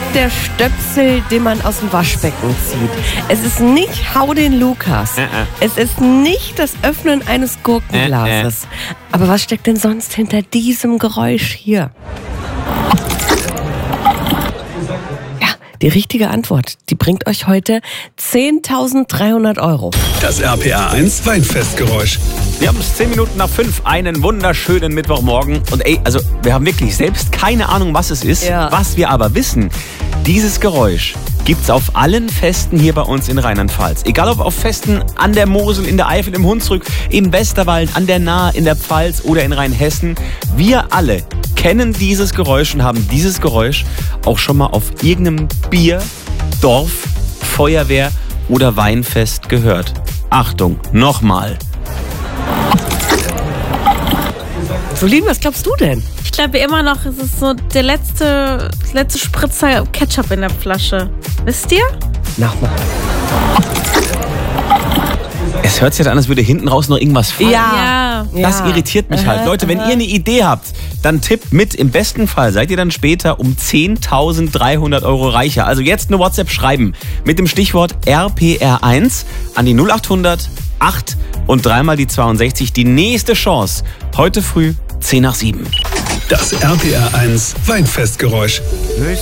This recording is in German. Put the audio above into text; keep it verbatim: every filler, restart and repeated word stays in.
der Stöpsel, den man aus dem Waschbecken zieht. Es ist nicht Hau den Lukas. Äh, äh. Es ist nicht das Öffnen eines Gurkenglases. Äh, äh. Aber was steckt denn sonst hinter diesem Geräusch hier? Die richtige Antwort, die bringt euch heute zehntausenddreihundert Euro. Das R P R eins Weinfestgeräusch. Wir haben es zehn Minuten nach fünf, einen wunderschönen Mittwochmorgen. Und ey, also wir haben wirklich selbst keine Ahnung, was es ist. Ja. Was wir aber wissen, dieses Geräusch gibt's auf allen Festen hier bei uns in Rheinland-Pfalz. Egal ob auf Festen an der Mosel, in der Eifel, im Hunsrück, im Westerwald, an der Nahe, in der Pfalz oder in Rheinhessen. Wir alle kennen dieses Geräusch und haben dieses Geräusch auch schon mal auf irgendeinem Bier, Dorf, Feuerwehr oder Weinfest gehört. Achtung, nochmal. Solin, was glaubst du denn? Ich glaube immer noch, es ist so der letzte, letzte Spritzer Ketchup in der Flasche. Wisst ihr? Nochmal. Es hört sich halt an, als würde hinten raus noch irgendwas fallen. Ja. Das Ja. irritiert mich halt. Aha, Leute, wenn aha. ihr eine Idee habt, dann tippt mit. Im besten Fall seid ihr dann später um zehntausenddreihundert Euro reicher. Also jetzt eine WhatsApp schreiben mit dem Stichwort R P R eins an die null achthundert acht und dreimal die zweiundsechzig. Die nächste Chance heute früh zehn nach sieben. Das R P R eins Weinfestgeräusch.